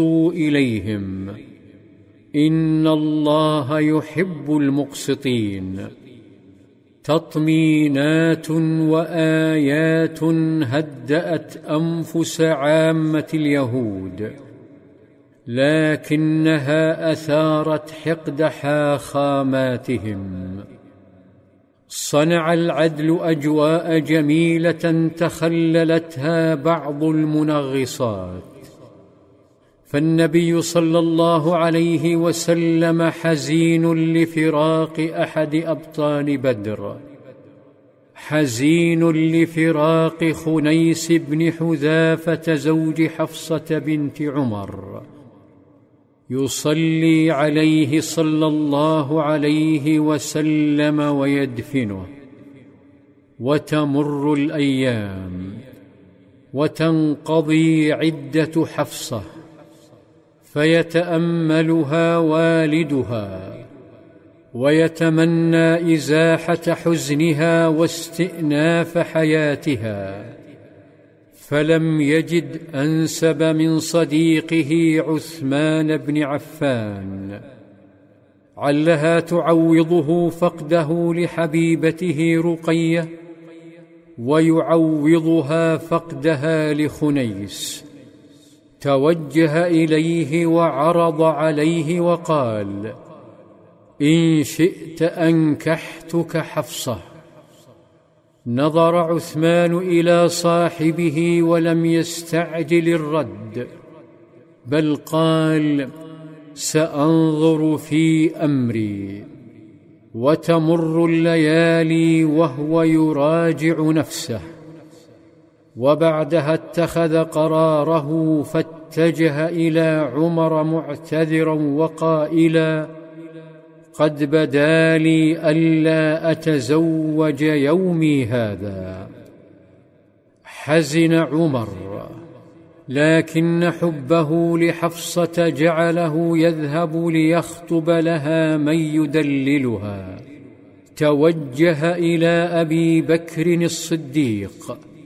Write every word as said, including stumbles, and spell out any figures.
إليهم إن الله يحب المقسطين. تطمينات وآيات هدأت أنفس عامة اليهود، لكنها أثارت حقد حاخاماتهم. صنع العدل أجواء جميلة تخللتها بعض المنغصات، فالنبي صلى الله عليه وسلم حزين لفراق أحد أبطال بدر، حزين لفراق خنيس بن حذافة زوج حفصة بنت عمر، يصلي عليه صلى الله عليه وسلم ويدفنه. وتمر الأيام وتنقضي عدة حفصة، فيتأملها والدها ويتمنى إزاحة حزنها واستئناف حياتها، فلم يجد أنسب من صديقه عثمان بن عفان، علها تعوضه فقده لحبيبته رقية ويعوضها فقدها لخنيس. توجه إليه وعرض عليه وقال: إن شئت أنكحتك حفصة. نظر عثمان إلى صاحبه ولم يستعجل الرد، بل قال: سأنظر في أمري. وتمر الليالي وهو يراجع نفسه، وبعدها اتخذ قراره فاتجه إلى عمر معتذرا وقائلا: قد بدا لي ألا أتزوج يومي هذا. حزن عمر، لكن حبه لحفصة جعله يذهب ليخطب لها من يدللها. توجه إلى أبي بكر الصديق